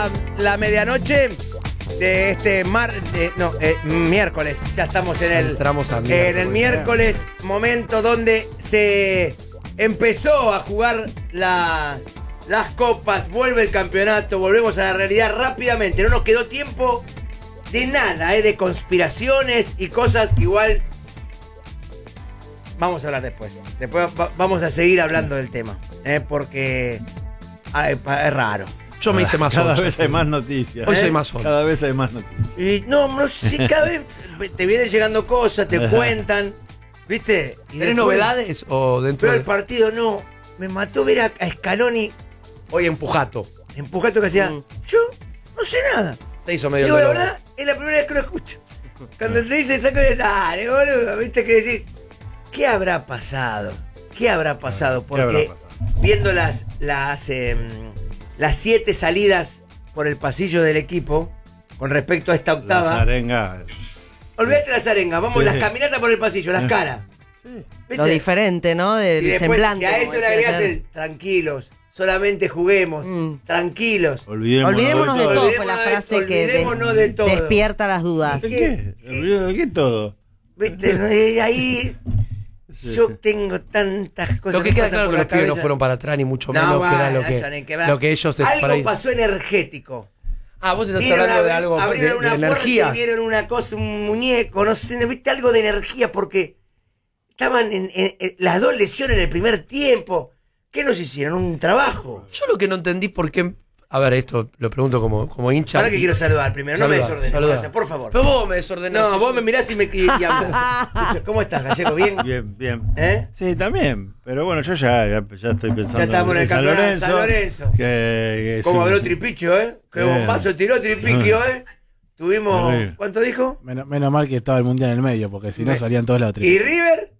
la medianoche de este miércoles. Ya estamos en el miércoles, momento donde se empezó a jugar las copas, vuelve el campeonato, volvemos a la realidad rápidamente. No nos quedó tiempo de nada, de conspiraciones y cosas que igual vamos a hablar después. Después vamos a seguir hablando del tema, porque es raro. Yo me hice más Cada vez hay más noticias. Hoy soy más solo. Cada vez hay más noticias. Y no sé, cada vez te vienen llegando cosas, te cuentan, ¿viste? ¿Tenés novedades o dentro Pero del el partido no. Me mató ver a Scaloni hoy empujato? Empujato que hacía. Yo no sé nada. Se hizo medio Digo, la dolor. verdad, es la primera vez que lo escucho. Cuando te dice saco de dale, boludo, ¿viste? Que decís, ¿qué habrá pasado? ¿Qué habrá pasado? Porque viendo las 7 salidas por el pasillo del equipo con respecto a esta octava. Las arengas. Olvídate las arengas, vamos, las caminatas por el pasillo, las caras. ¿Viste? Lo diferente, ¿no? Del Y después, semblante. si a eso como le decía agregás ayer. el tranquilos, solamente juguemos, tranquilos. Olvidémonos de todo, fue la frase que olvidémonos de todo. despierta las dudas. ¿De qué? ¿De qué todo? ¿Viste? Ahí yo tengo tantas cosas. Lo que queda pasan claro por que la los pibes no cabeza. fueron para atrás ni mucho No, menos que era bueno, eso ni que ver. lo que ellos Algo pasó energético. Ah, vos estás Vieron hablando de algo abrieron de una energía. puerta y vieron una cosa, un muñeco, no sé, viste algo de energía porque estaban en las dos lesiones en el primer tiempo. ¿Qué nos hicieron? Un trabajo. Yo lo que no entendí por qué. A ver, esto lo pregunto como hincha. Ahora que quiero saludar primero, no me desordenes, gracias, por favor. Pero vos me desordenaste. No, vos me mirás y hablas. Escucha, ¿cómo estás, Gallego? ¿Bien? Bien. ¿Eh? Sí, también. Pero bueno, yo ya estoy pensando Ya estamos en el San campeonato Lorenzo. San Lorenzo. Que Como habló Tripicho, ¿eh? Qué bombazo tiró Tripiquio, ¿eh? Tuvimos. Terrible. ¿Cuánto dijo? Menos mal que estaba el mundial en el medio, porque si no salían todos lados. ¿Y River?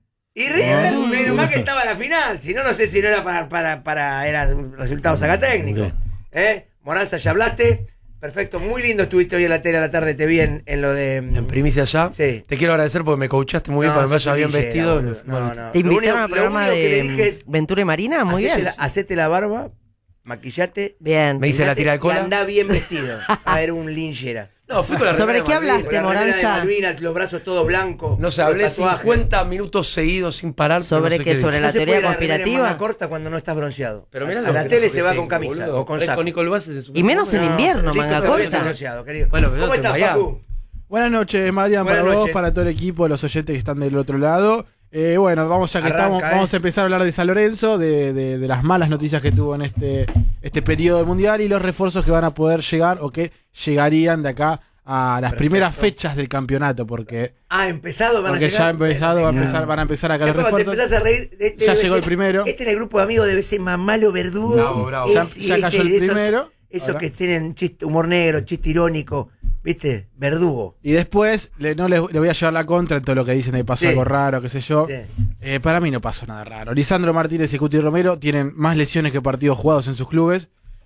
Menos mal que estaba la final. Si no, no sé si no era para era un resultado sacatécnico. Sí. Moranza, ya hablaste. Perfecto, muy lindo estuviste hoy en la tele a la tarde, te vi en lo de. En primicia ya. Sí. Te quiero agradecer porque me coachaste muy bien para que me vaya bien vestido. ¿Te invitaron al programa que le dije de es, Ventura y Marina? Muy bien. Hacete la barba, maquillate. Bien. Me hice la tira de cola. Y andá bien vestido. A ver, un linchera. No, fui con la ¿Sobre remera qué de Malvin. hablaste, Con la remera de Moranza? Malvinas, los brazos todos blancos. No sé, los hablé tatuajes. 50 minutos seguidos sin parar. ¿Sobre pero no sé qué? ¿Sobre dije. la No se teoría puede ir a la remera en conspirativa? manga corta cuando no estás bronceado. Pero mirá a lo la que tele no se va tengo, con camisa boludo. o con Con saco. Nicole Bases en su Y menos en invierno, Listo, manga está bien corta. bronceado, querido. Bueno, pero yo ¿Cómo estoy estás, mañana. Facu? Buenas noches, Marian, Buenas para vos, noches. para todo el equipo, los oyentes que están del otro lado. Bueno, vamos Arranca, vamos a empezar a hablar de San Lorenzo, de las malas noticias que tuvo en este periodo del Mundial y los refuerzos que van a poder llegar o que llegarían de acá a las primeras fechas del campeonato, porque Empezado, van a ya llegar. ha empezado, van a empezar acá los Después cuando te refuerzos. empezás a reír, Ya llegó el primero. Este en el grupo de amigos debe ser Mamalo Verdugo. Bravo. Ya cayó el primero. Esos Ahora. que tienen chiste, humor negro, chiste irónico, ¿viste? Verdugo. Y después le voy a llevar la contra en todo lo que dicen de pasó Sí. algo raro, qué sé yo. Sí. Para mí no pasó nada raro. Lisandro Martínez y Cuti Romero tienen más lesiones que partidos jugados en sus clubes.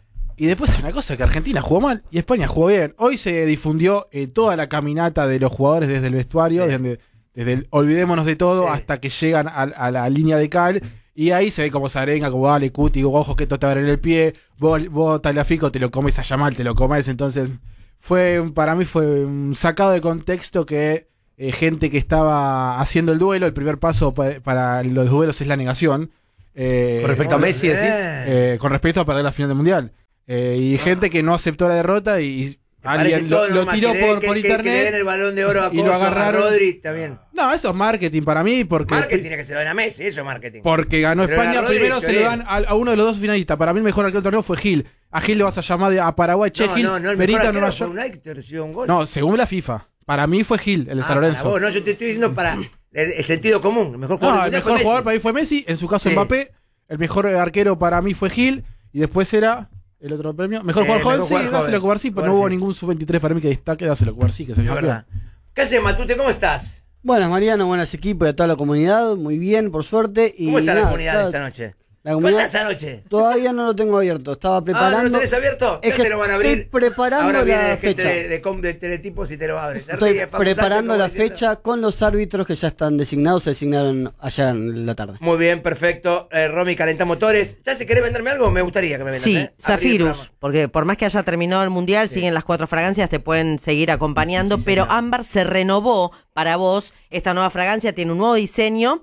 Y después es una cosa que Argentina jugó mal y España jugó bien. Hoy se difundió toda la caminata de los jugadores desde el vestuario, Sí. desde el olvidémonos de todo Sí. hasta que llegan a la línea de cal. Y ahí se ve como se arenga, como dale, Cuti, ojo que esto te abre en el pie. Vos Tagliafico, te lo comes a Yamal, te lo comes. Entonces, para mí fue un sacado de contexto que gente que estaba haciendo el duelo, el primer paso para los duelos es la negación. Con respecto a Messi, decís. Con respecto a perder la final del Mundial. Y gente que no aceptó la derrota y alguien lo tiró por Que le den internet. el balón de oro a y lo Coso, agarraron. a Rodri, está bien. No, eso es marketing para mí. Marketing tiene que se lo den a Messi, eso es marketing. Porque ganó Pero España. a Rodri, Primero se lo dan a uno de los dos finalistas. Para mí el mejor arquero del torneo fue Gil. A Gil le vas a llamar a Paraguay, Che Gil, el Perita, mejor Nueva arquero fue York. Unai que recibió un gol. No, según la FIFA. Para mí fue Gil, el de San Lorenzo. Para vos, no, yo te estoy diciendo para el sentido común. El mejor No, jugador, el del mundial mejor fue jugador Messi. para mí fue Messi. En su caso, Sí. Mbappé. El mejor arquero para mí fue Gil. Y después era el otro premio. Mejor jugador joven, mejor sí, jugador dáselo a joven. Cubarsí. Pero no hubo Cubarsí. ningún sub-23 para mí que destaque. Dáselo a Cubarsí, que es el Es campeón. verdad. ¿Qué haces, Matute? ¿Cómo estás? Buenas, Mariano, buenas equipos y a toda la comunidad. Muy bien, por suerte. Y ¿Cómo está la nada, comunidad esta noche? La ¿Cómo comunidad estás esta noche? todavía no lo tengo abierto. Estaba preparando. ¿No lo tenés abierto? Es Ya que te lo van a abrir. estoy preparando Ahora viene la gente fecha. de teletipos y te lo abres. Estoy preparando la fecha con los árbitros que ya están designados. Se designaron ayer en la tarde. Muy bien, perfecto. Romy, calentá motores. Ya si querés venderme algo, me gustaría que me vendas. Sí, Abrir el Zafirus, programa. porque por más que haya terminado el mundial, siguen las 4 fragancias, te pueden seguir acompañando, pero Ámbar se renovó para vos. Esta nueva fragancia tiene un nuevo diseño,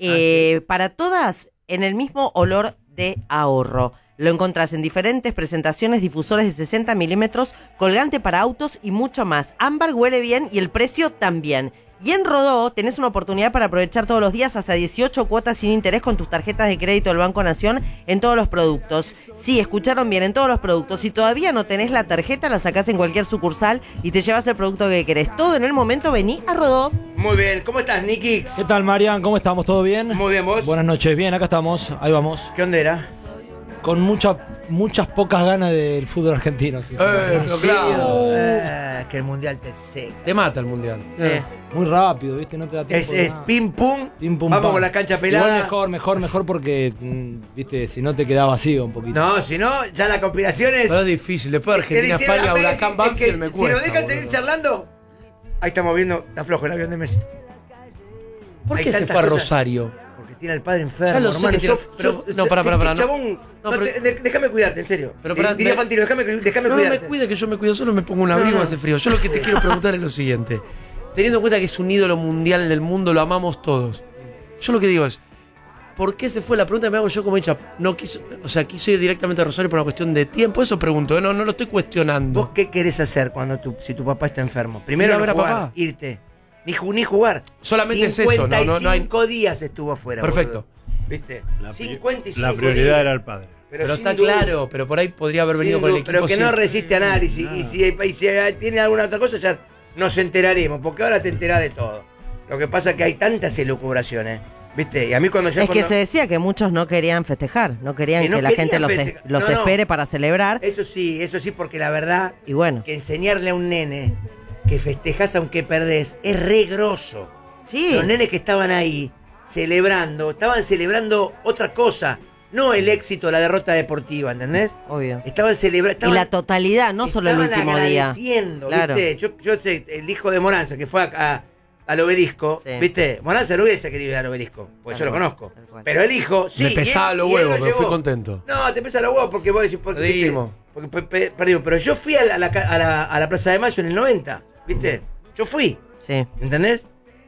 para todas en el mismo olor de ahorro. Lo encontrás en diferentes presentaciones, difusores de 60 milímetros, colgante para autos y mucho más. Ámbar huele bien y el precio también. Y en Rodó tenés una oportunidad para aprovechar todos los días hasta 18 cuotas sin interés con tus tarjetas de crédito del Banco Nación en todos los productos. Sí, escucharon bien, en todos los productos. Si todavía no tenés la tarjeta, la sacás en cualquier sucursal y te llevas el producto que querés. Todo en el momento, vení a Rodó. Muy bien. ¿Cómo estás, Nikix? ¿Qué tal, Marian? ¿Cómo estamos? ¿Todo bien? Muy bien, ¿vos? Buenas noches. Bien, acá estamos. Ahí vamos. ¿Qué onda era? Con muchas pocas ganas del fútbol argentino. Sí, pero claro. Que el mundial te seca. Te mata el mundial. Muy rápido, ¿viste? No te da tiempo. Es pim pum. Pim, pum, Vamos pam. con la cancha pelada. Igual mejor porque, ¿viste? Si no te queda vacío un poquito. No, si no, ya la conspiración es. Pero es difícil. Después de Argentina, España, Huracán, Banfield, me cuesta. Si nos dejan boludo. seguir charlando, ahí estamos viendo, está flojo el avión de Messi. ¿Por Hay qué se tantas fue a cosas. Rosario? Porque tiene al padre enfermo. Ya lo sé hermano. que tiene- pero- no, pará, no. Chabón, No, no pero- déjame cuidarte, en serio. Pero pará, Diría me- Fantino, déjame No, no cuidarte. me cuide que yo me cuido, solo me pongo un abrigo, No, no. hace frío. Yo lo que te quiero preguntar es lo siguiente. Teniendo en cuenta que es un ídolo mundial en el mundo, lo amamos todos. Yo lo que digo es, ¿por qué se fue? La pregunta que me hago yo como hincha, no quiso, o sea, quiso ir directamente a Rosario por una cuestión de tiempo. Eso pregunto, no lo estoy cuestionando. ¿Vos qué querés hacer si tu papá está enfermo? Primero Ir a no ver a jugar, papá. irte. Ni jugar. Solamente es eso, no hay- 55 días estuvo afuera. Perfecto. Boludo. ¿Viste? 55 La prioridad días. era el padre. Pero sin está duda. claro, pero por ahí podría haber Sin venido con el duda, equipo. pero que no sin- resiste análisis. Y si tiene alguna otra cosa, ya nos enteraremos, porque ahora te enterás de todo. Lo que pasa es que hay tantas elucubraciones, ¿viste? Y a mí cuando yo... Es que se decía que muchos no querían festejar, no querían Que no que la querían gente los festejar. los No. espere para celebrar. Eso sí, porque la verdad Y bueno, que enseñarle a un nene que festejás aunque perdés es re grosso. sí. Los nenes que estaban ahí estaban celebrando otra cosa, no el éxito, la derrota deportiva, ¿entendés? Obvio. Estaban celebrando... Y la totalidad, no solo el último día. Agradeciendo, Claro. ¿viste? Yo sé, el hijo de Moranza que fue al obelisco, Sí. ¿viste? Moranza no hubiese querido ir al obelisco, porque yo Tal lo cual, conozco. tal cual. Pero el hijo, sí. Me pesaba los y él huevos, lo pero fui llevó. contento. No, te pesa los huevos porque vos decís... Porque, Perdimos. ¿viste? Porque perdimos. Pero yo fui a la Plaza de Mayo en el 90, ¿viste? Yo fui, Sí. ¿entendés?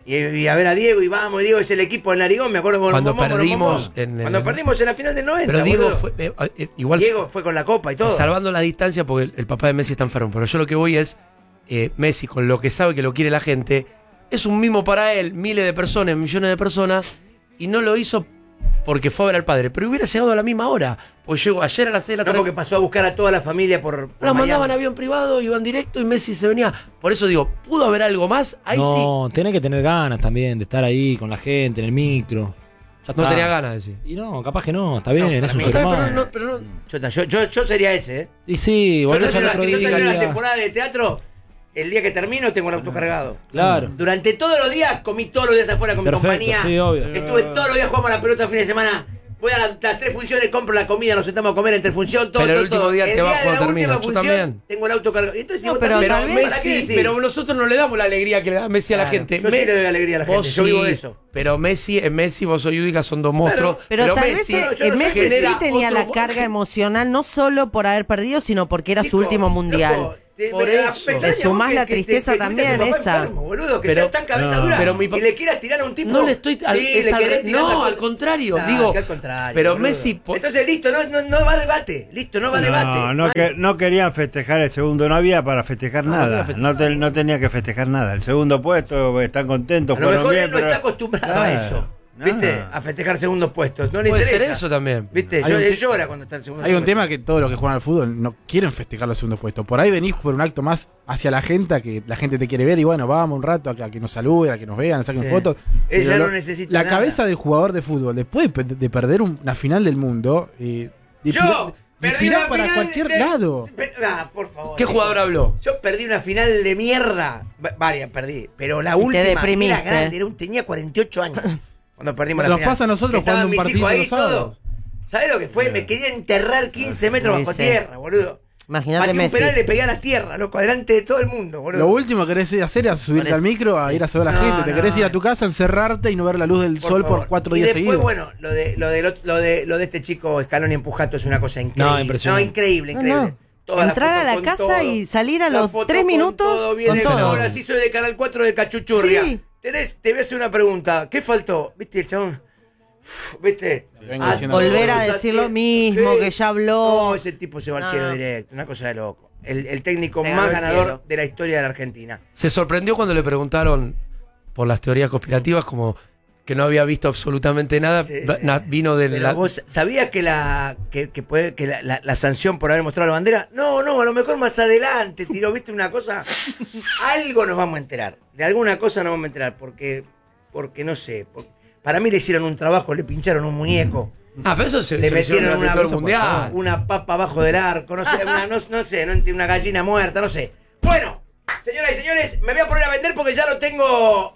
Y a ver a Diego, y vamos, Diego es el equipo en Narigón, me acuerdo Cuando perdimos Cuando perdimos en la final del 90. Pero Diego boludo. fue, igual Diego fue con la copa y todo. salvando la distancia porque el papá de Messi está enfermo. Pero yo lo que voy es, Messi con lo que sabe que lo quiere la gente, es un mimo para él, miles de personas, millones de personas, y no lo hizo porque fue a ver al padre. Pero hubiera llegado a la misma hora. Pues llegó ayer a las 6 de la No, tarde. porque pasó a buscar a toda la familia por Los Miami. mandaban a avión privado, iban directo y Messi se venía. Por eso digo, ¿pudo haber algo más? Ahí No, tenés que tener ganas también de estar ahí con la gente, en el micro. Ya sí. No está. tenía ganas de decir. Y no, capaz que no, está bien, No, es para un mí ser Está bien, humano. pero no- Yo sería ese, ¿eh? Y sí, Yo volvés al no otro yo termino la día. temporada de teatro, el día que termino tengo el auto cargado. Claro. Durante todos los días, comí todos los días afuera con Perfecto, mi compañía. sí, obvio. Estuve todos los días jugando a la pelota el fin de semana. Voy a las 3 funciones, compro la comida, nos sentamos a comer entre función, todo. Pero el todo, último todo. día te El vas día de cuando la termina. última Yo función, también. tengo el auto cargado. Entonces, No, vos pero también, tal Pero vez- ¿para qué Messi, decís? pero nosotros no le damos la alegría que le da Messi a la Claro, gente. yo sí le doy alegría a la Vos gente, yo vivo de sí, eso. Pero Messi, vos soy Yudica, son dos monstruos. Pero tal Messi, vez yo no Messi sé, sí genera tenía la otro- carga emocional, no solo por haber perdido, sino porque era su Chico, último mundial. loco, Por eso. extraña Le sumás vos la tristeza que también, tuviste a tu papá esa. enfermo, boludo, que Pero- sea tan cabeza no, dura pero mi y papá- le quieras tirar a un tipo. No le estoy. Sí, es le al querés tirar la no, cosa. al contrario. Nah, digo. que al contrario, pero boludo. Messi. Entonces, listo, no va a debate. Listo, no va a debate. No querían festejar el segundo, no había para festejar nada. No tenía que festejar nada. El segundo puesto, están contentos, A lo jugaron mejor bien. él no pero- está acostumbrado a Claro, eso. nada. ¿Viste? A festejar segundos puestos. No le Puede interesa. ser eso también. ¿Viste? Hay un Él te- llora cuando está en segundo Hay un puesto. tema que todos los que juegan al fútbol no quieren festejar los segundos puestos. Por ahí venís por un acto más hacia la gente, a que la gente te quiere ver y bueno, vamos un rato a que nos saluden, a que nos vean, a saquen Sí. fotos. Ella Pero no necesita la nada. cabeza del jugador de fútbol, después de perder una final del mundo, Yo perdí tirá una para final cualquier de- lado. Por favor. ¿Qué jugador habló? Yo perdí una final de mierda. Varias perdí. Pero la Y te última deprimiste. era grande. Tenía 48 años. Cuando perdimos la Nos final. pasa a nosotros Estaban jugando un mis partido hijos ahí los sábados. todos. ¿Sabés lo que fue? Me quería enterrar 15 metros bajo tierra, boludo. Imagínate un Messi. penal y le pegué a la tierra, loco, delante de todo el mundo, boludo. Lo último que querés ir a hacer es subirte al micro a ir a saber a la gente. Te querés ir a tu casa, encerrarte y no ver la luz del sol favor. por 4 y días después, seguidos. bueno, lo de este chico Scaloni Empujato es una cosa increíble. No, impresionante. Increíble. No. Entrar a la casa y salir a los 3 minutos todo, viene con todo. Ahora sí soy de Canal 4 de Cachuchurria. Sí. Te voy a hacer una pregunta. ¿Qué faltó? ¿Viste el chabón? ¿Viste? Volver a decir lo mismo, que ya habló. No, ese tipo se va al cielo directo. Una cosa de loco. El técnico Se más ganó el ganador cielo. de la historia de la Argentina. Se sorprendió cuando le preguntaron por las teorías conspirativas, como que no había visto absolutamente nada. Sí, Vino de Pero la... ¿vos sabías que la sanción por haber mostrado la bandera? No, a lo mejor más adelante tiró, ¿viste una cosa? Algo nos vamos a enterar. De alguna cosa nos vamos a enterar, porque no sé. Para mí le hicieron un trabajo, le pincharon un muñeco. Pero eso se Le lo hicieron metieron durante todo el mundial. una papa abajo del arco, no sé, una gallina muerta, no sé. Bueno, señoras y señores, me voy a poner a vender porque ya lo tengo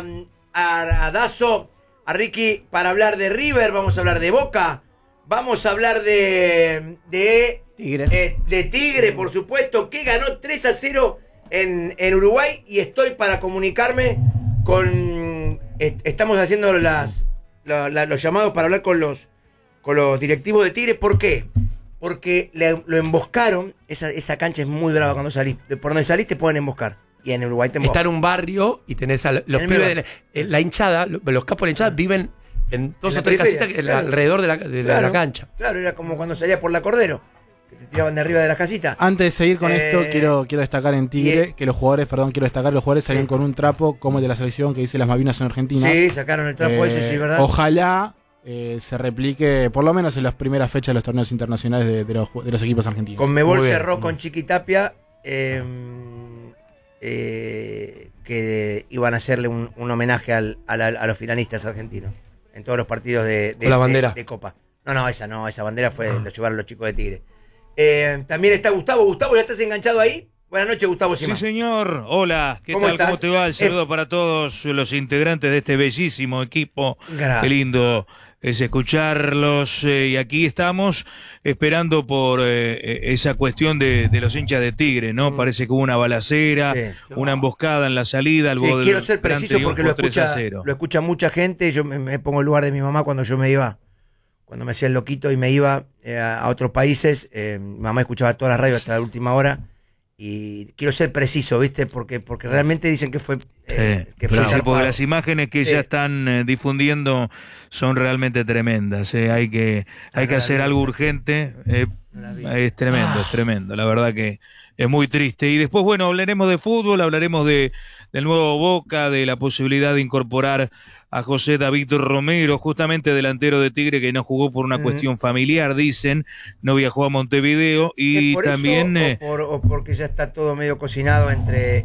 a Dazo, a Ricky, para hablar de River, vamos a hablar de Boca, vamos a hablar de Tigre. De Tigre, por supuesto, que ganó 3-0 en Uruguay, y estoy para comunicarme con... Estamos haciendo los llamados para hablar con los directivos de Tigre. ¿Por qué? Porque lo emboscaron. Esa cancha es muy brava cuando salís. Por donde salís te pueden emboscar. Y en Uruguay te emboscan. Está en un barrio y tenés a los pibes de la hinchada, los capos de la hinchada viven en dos o tres casitas alrededor de la cancha. Claro, era como cuando salías por la Cordero, que te tiraban de arriba de las casitas. Antes de seguir con esto, quiero destacar en Tigre que los jugadores salían con un trapo como el de la selección que dice las Malvinas son argentinas. Sí, sacaron el trapo ese, sí, ¿verdad? Ojalá se replique, por lo menos en las primeras fechas de los torneos internacionales de los equipos argentinos. Conmebol cerró con Chiqui Tapia que iban a hacerle un homenaje a los finalistas argentinos en todos los partidos de la bandera de Copa. Esa bandera lo llevaron los chicos de Tigre. También está Gustavo. Gustavo, ¿ya estás enganchado ahí? Buenas noches, Gustavo Sima. Sí, señor. Hola, ¿qué tal? estás? ¿Cómo te va? El saludo para todos los integrantes de este bellísimo equipo. Gracias. Qué lindo es escucharlos. Y aquí estamos esperando por esa cuestión de los hinchas de Tigre, ¿no? Parece que hubo una balacera, una emboscada en la salida. Quiero ser preciso porque lo escucha mucha gente. Yo me pongo en el lugar de mi mamá cuando yo me iba, cuando me hacía el loquito y me iba a otros países. Mi mamá escuchaba toda la radio hasta la última hora. Y quiero ser preciso, ¿viste? Porque realmente dicen que fue... porque las imágenes que ya están difundiendo son realmente tremendas. Hay que hacer algo urgente. Es tremendo. La verdad que es muy triste. Y después, bueno, hablaremos de fútbol, hablaremos del nuevo Boca, de la posibilidad de incorporar a José David Romero, justamente delantero de Tigre, que no jugó por una cuestión familiar, dicen, no viajó a Montevideo, y por también... o porque ya está todo medio cocinado entre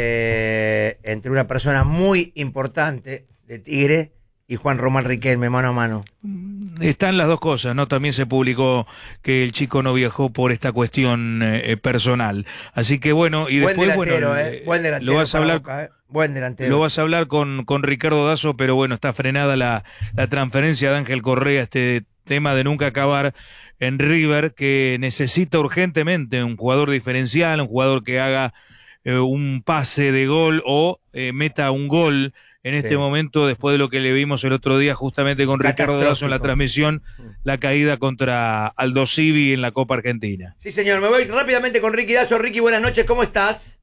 una persona muy importante de Tigre y Juan Román Riquelme, mano a mano. Están las dos cosas, ¿no? También se publicó que el chico no viajó por esta cuestión personal. Así que bueno, y buen después, delantero, bueno, buen delantero lo vas a hablar... Boca, buen delantero. Lo vas a hablar con Ricardo Dazo, pero bueno, está frenada la transferencia de Ángel Correa, este tema de nunca acabar en River, que necesita urgentemente un jugador diferencial, un jugador que haga un pase de gol o meta un gol en este momento, después de lo que le vimos el otro día justamente con Ricardo Dazo en la transmisión, la caída contra Aldo Civi en la Copa Argentina. Sí, señor, me voy rápidamente con Ricky Dazo. Ricky, buenas noches, ¿cómo estás?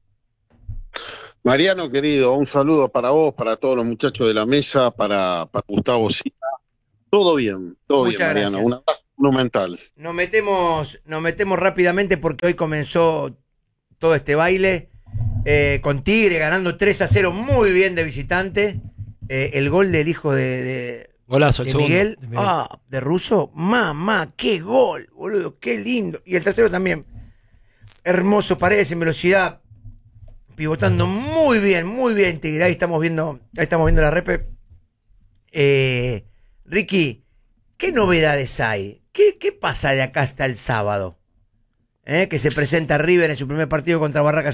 Mariano, querido, un saludo para vos, para todos los muchachos de la mesa, para Gustavo Sima. Todo bien, Mariano. Gracias. Un abrazo monumental. Nos metemos rápidamente porque hoy comenzó todo este baile con Tigre ganando 3-0 muy bien de visitante. El gol del hijo de Golazo, de el Miguel, segundo. de Russo. Mamá, qué gol, boludo, qué lindo. Y el tercero también. Hermoso, Paredes en velocidad. Pivotando muy bien Tigre. Ahí estamos viendo la repe. Ricky, ¿qué novedades hay? ¿Qué pasa de acá hasta el sábado? Que se presenta River en su primer partido contra Barracas